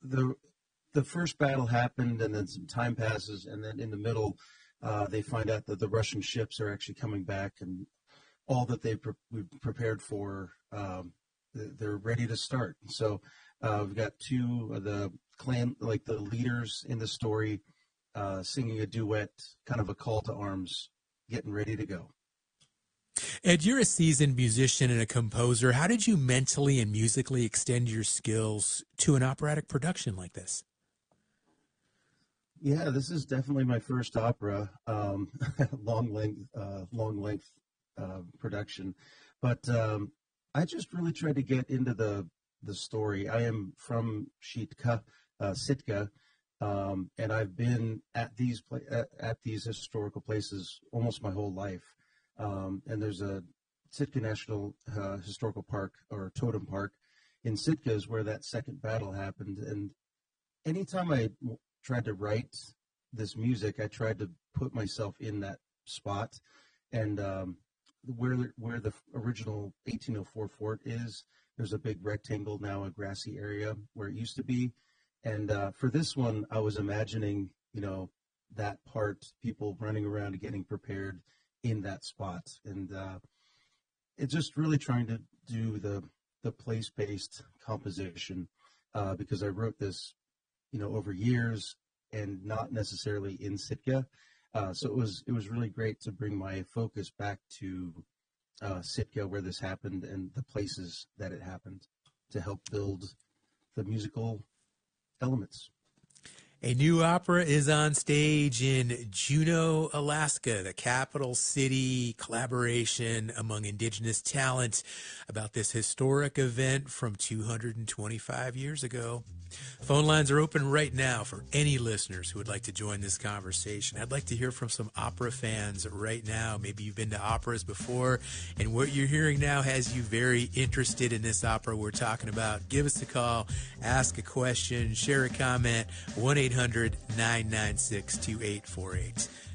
the the first battle happened, and then some time passes, and then in the middle, they find out that the Russian ships are actually coming back, and all that we've prepared for, they're ready to start. So we've got two of the clan, like the leaders in the story, singing a duet, kind of a call to arms, getting ready to go. Ed, you're a seasoned musician and a composer. How did you mentally and musically extend your skills to an operatic production like this? Yeah, this is definitely my first opera, long length production. But I just really tried to get into the story. I am from Sitka, and I've been at at these historical places almost my whole life. And there's a Sitka National Historical Park, or Totem Park in Sitka, is where that second battle happened. And anytime tried to write this music, I tried to put myself in that spot. And where the original 1804 fort is, there's a big rectangle now, a grassy area where it used to be. And for this one, I was imagining, that part, people running around and getting prepared in that spot. And it's just really trying to do the place-based composition, because I wrote this, over years and not necessarily in Sitka. So it was really great to bring my focus back to Sitka, where this happened, and the places that it happened, to help build the musical elements. A new opera is on stage in Juneau, Alaska, the capital city collaboration among indigenous talent about this historic event from 225 years ago. Phone lines are open right now for any listeners who would like to join this conversation. I'd like to hear from some opera fans right now. Maybe you've been to operas before, and what you're hearing now has you very interested in this opera we're talking about. Give us a call, ask a question, share a comment, 1-800-996-2848.